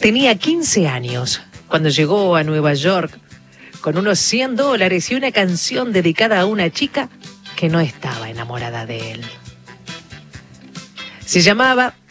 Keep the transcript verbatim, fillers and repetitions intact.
Tenía quince años cuando llegó a Nueva York con unos cien dólares y una canción dedicada a una chica que no estaba enamorada de él. Se llamaba